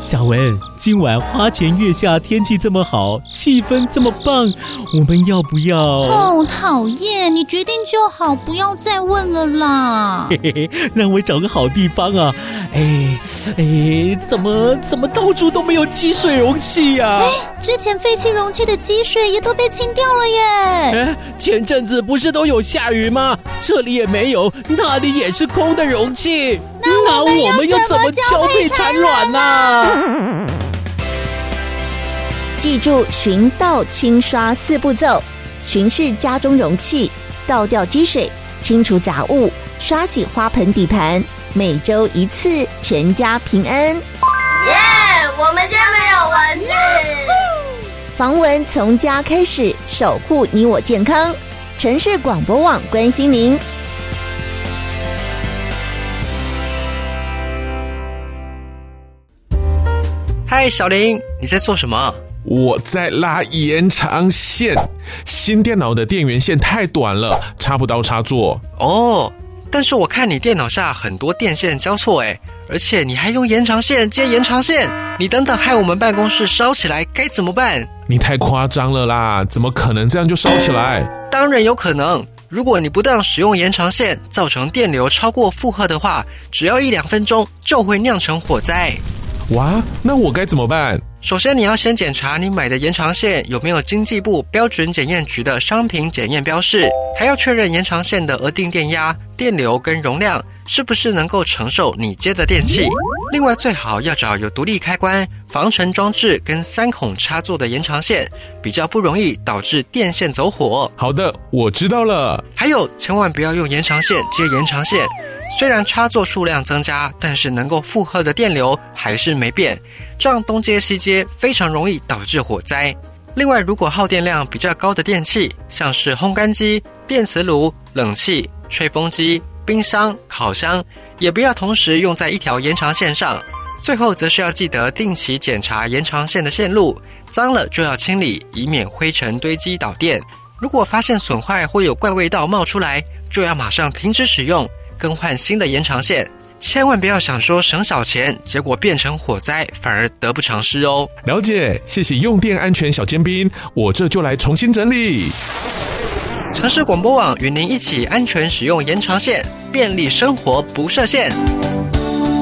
小文，今晚花前月下，天气这么好，气氛这么棒，我们要不要？ 哦，讨厌，你决定就好，不要再问了啦。 嘿嘿嘿，让我找个好地方啊！怎么到处都没有积水容器呀？ 之前废弃容器的积水也都被清掉了耶。 前阵子不是都有下雨吗？这里也没有，那里也是空的容器。那我们又怎么交配产卵呢？ 记住循倒清刷4步骤：巡视家中容器，倒掉积水，清除杂物，刷洗花盆底盘，每周1次，全家平安。 耶！我们家没有蚊子。 防蚊从家开始，守护你我健康。城市广播网关心您。 嗨，小林，你在做什么？ 我在拉延长线，新电脑的电源线太短了，插不到插座。 哦，但是我看你电脑下很多电线交错诶，而且你还用延长线接延长线，你等等害我们办公室烧起来该怎么办？ 你太夸张了啦，怎么可能这样就烧起来？ 当然有可能，如果你不当使用延长线，造成电流超过负荷的话，只要1-2分钟就会酿成火灾。 哇，那我该怎么办？ 首先你要先检查你买的延长线有没有经济部标准检验局的商品检验标示，还要确认延长线的额定电压、电流跟容量是不是能够承受你接的电器。另外最好要找有独立开关、防尘装置跟3孔插座的延长线，比较不容易导致电线走火。 好的，我知道了。 还有千万不要用延长线接延长线，虽然插座数量增加，但是能够负荷的电流还是没变，这样东接西接非常容易导致火灾。另外，如果耗电量比较高的电器，像是烘干机、电磁炉、冷气、吹风机、冰箱、烤箱，也不要同时用在一条延长线上。最后则是要记得定期检查延长线的线路，脏了就要清理，以免灰尘堆积导电。如果发现损坏或有怪味道冒出来，就要马上停止使用，更换新的延长线。千万不要想说省小钱，结果变成火灾，反而得不偿失哦。 了解，谢谢用电安全小尖兵，我这就来重新整理。 城市广播网与您一起安全使用延长线，便利生活不设限。